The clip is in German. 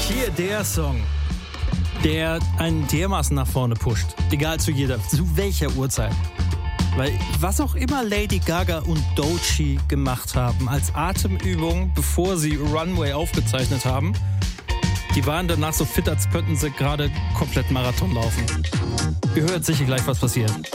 Hier der Song, der einen dermaßen nach vorne pusht. Egal zu welcher Uhrzeit. Weil was auch immer Lady Gaga und Doechii gemacht haben als Atemübung, bevor sie Runway aufgezeichnet haben, die waren danach so fit, als könnten sie gerade komplett Marathon laufen. Ihr hört sicher gleich, was passiert.